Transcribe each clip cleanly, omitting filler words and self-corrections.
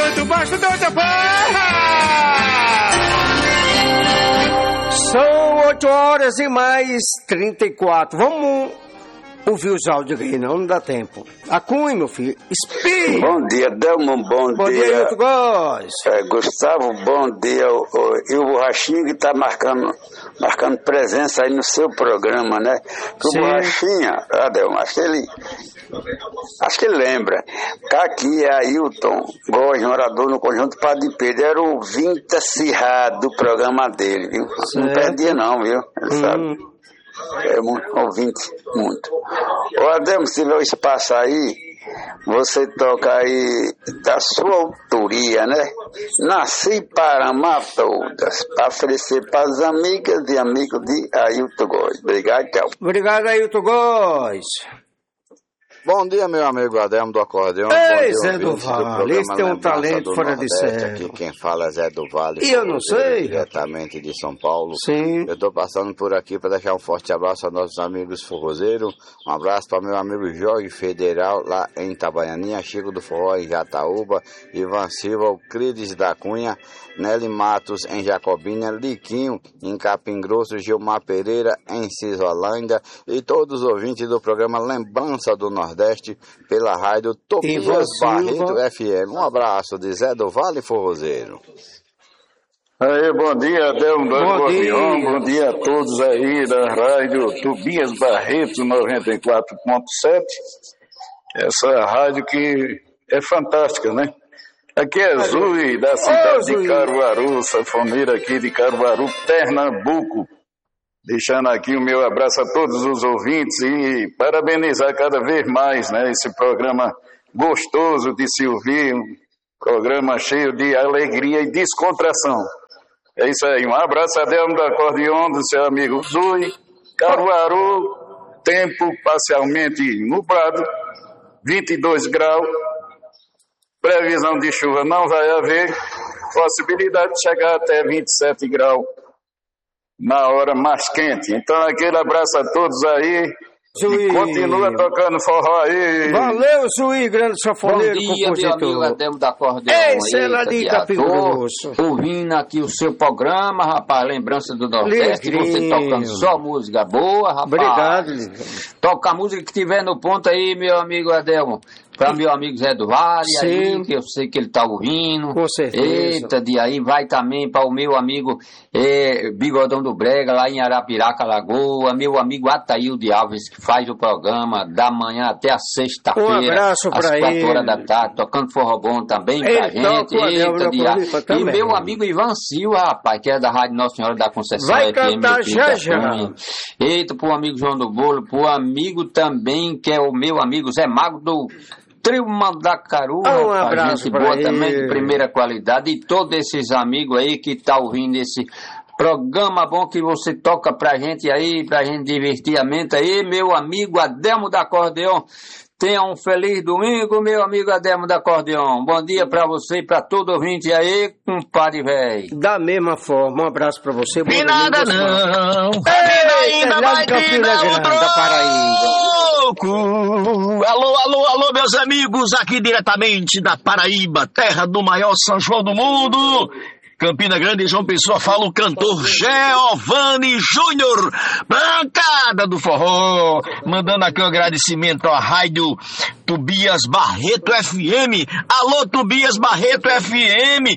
muito baixo da outra São 8h34. Vamos ouvir os áudios aí, não dá tempo. Acunhe, meu filho. Espírito. Bom dia, Delmo, bom dia. Bom dia, Hilton Góes. Gustavo, bom dia. E o Borrachinha que tá marcando presença aí no seu programa, né? Que o Borrachinha, Delmo, acho que ele lembra. Tá aqui é Ailton Góes, morador no Conjunto Padre Pedro. Era o ouvinte acirrado do programa dele, viu? Certo. Não perdia não, viu? Ele sabe. É muito ouvinte, muito. Ô Adelmo, se tiver o espaço aí, você toca aí da sua autoria, né? Nasci para amar todas, para oferecer para as amigas e amigos de Ailton Góes. Obrigado, tchau. Obrigado, Ailton Góes. Bom dia, meu amigo Adelmo do Acordeão. Ei, Zé do Vale, esse tem um talento fora de série. Aqui quem fala é Zé do Vale. E eu não sei. Diretamente de São Paulo. Sim. Eu estou passando por aqui para deixar um forte abraço aos nossos amigos forrozeiros. Um abraço para meu amigo Jorge Federal, lá em Itabaianinha, Chico do Forró em Jataúba, Ivan Silva, Euclides da Cunha, Nelly Matos em Jacobina, Liquinho em Capim Grosso, Gilmar Pereira em Cisolândia e todos os ouvintes do programa Lembrança do Nordeste pela rádio Tobias Barreto FM. Um abraço de Zé do Vale Forrozeiro. Aí, bom dia, Adelmo do Acordeão, bom dia a todos aí da rádio Tobias Barreto 94.7. Essa rádio que é fantástica, né? Aqui é Zui, da cidade de Caruaru, sanfoneira aqui de Caruaru, Pernambuco. Deixando aqui o meu abraço a todos os ouvintes e parabenizar cada vez mais, né, esse programa gostoso de se ouvir, um programa cheio de alegria e descontração. É isso aí, um abraço a Adelmo do Acordeão, do seu amigo Zui, Caruaru, tempo parcialmente nublado, 22 graus, previsão de chuva não vai haver, possibilidade de chegar até 27 graus. Na hora mais quente. Então aquele abraço a todos aí. Zui. E continua tocando forró aí. Valeu, Zui, grande sanfoneiro. Bom dia, meu amigo Adelmo da Acordeão. Ei, cena de Capim Grosso. Ouvindo aqui o seu programa, rapaz, Lembrança do Nordeste. Você tocando só música boa, rapaz. Obrigado. Toca a música que tiver no ponto aí, meu amigo Adelmo. Para meu amigo Zé do Vale, aí, que eu sei que ele tá ouvindo. Com certeza. Eita, de aí vai também para o meu amigo Bigodão do Brega, lá em Arapiraca, Lagoa. Meu amigo Ataílde Alves, que faz o programa da manhã até a sexta-feira. Um abraço para ele. Às 4 horas da tarde, tocando forró bom também pra gente. Eita, de aí. E meu amigo Ivan Silva, rapaz, que é da Rádio Nossa Senhora da Conceição. Vai cantar já. Eita, pro amigo João do Bolo, pro amigo também, que é o meu amigo Zé Mago do Trio Mandacaru, um abraço gente boa também, de primeira qualidade, e todos esses amigos aí que tá ouvindo esse programa bom que você toca pra gente aí, pra gente divertir a mente aí, meu amigo Adelmo da Acordeão. Tenha um feliz domingo, meu amigo Adelmo da Acordeão. Bom dia pra você e pra todo ouvinte aí, compadre velho. Da mesma forma, um abraço pra você. E nada não. Ainda vai vir da Paraíba. Alô, meus amigos, aqui diretamente da Paraíba, terra do maior São João do mundo. Campina Grande e João Pessoa, fala o cantor Geovani Júnior, bancada do forró, mandando aqui um agradecimento à rádio Tobias Barreto FM. Alô, Tobias Barreto FM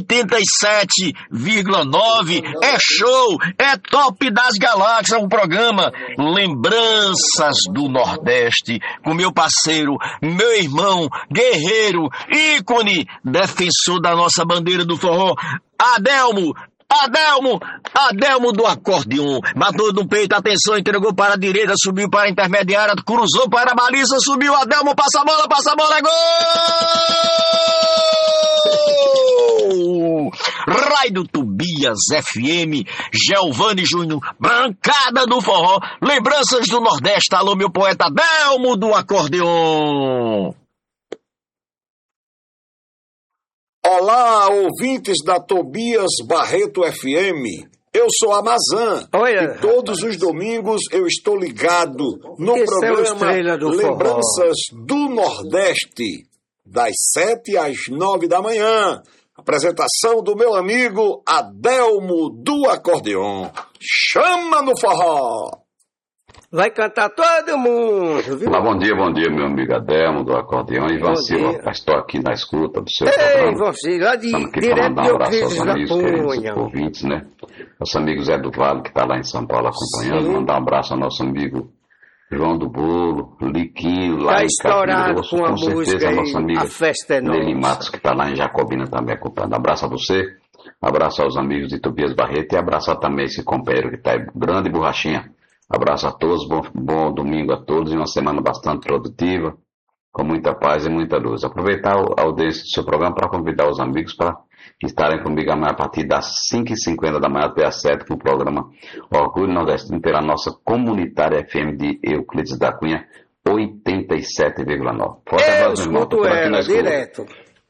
87,9, é show, é top das galáxias, um programa Lembranças do Nordeste, com meu parceiro, meu irmão, guerreiro, ícone, defensor da nossa bandeira do forró, Adelmo do Acordeão. Matou no peito, atenção, entregou para a direita, subiu para a intermediária, cruzou para a baliza, subiu, Adelmo, passa a bola, gol! Rádio Tobias FM, Geovani Júnior, bancada do forró, Lembranças do Nordeste. Alô, meu poeta Adelmo do Acordeão. Olá, ouvintes da Tobias Barreto FM. Eu sou a Mazan. E todos os domingos eu estou ligado no programa Lembranças do Nordeste. das 7 às 9 da manhã. Apresentação do meu amigo Adelmo do Acordeon. Chama no forró! Vai cantar todo mundo, viu? Olá, bom dia, meu amigo Adelmo do Acordeon. Ivan Silva, estou aqui na escuta do seu programa. Ivan Silva, lá direto de Euclides da Cunha. Ouvintes, né? Nosso amigo Zé do Vale, que está lá em São Paulo acompanhando. Sim. Mandar um abraço ao nosso amigo João do Bolo, Liquinho, lá tá em estourado com a música a nossa amiga A Festa é Nossa. Nelly Matos, que está lá em Jacobina também acompanhando. Abraço a você, abraço aos amigos de Tobias Barreto e abraço também esse companheiro que está aí, grande borrachinha. Abraço a todos, bom domingo a todos e uma semana bastante produtiva, com muita paz e muita luz. Aproveitar a audiência do seu programa para convidar os amigos para estarem comigo amanhã a partir das 5h50 da manhã até as 7 com o programa Orgulho Nordestino pela nossa comunitária FM de Euclides da Cunha 87,9. Forte abraço, meu irmão. Escuto ela direto.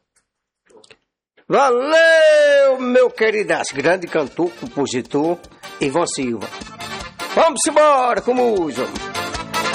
Valeu, meu queridaço, grande cantor, compositor, Ivan Silva. Vamos embora com música.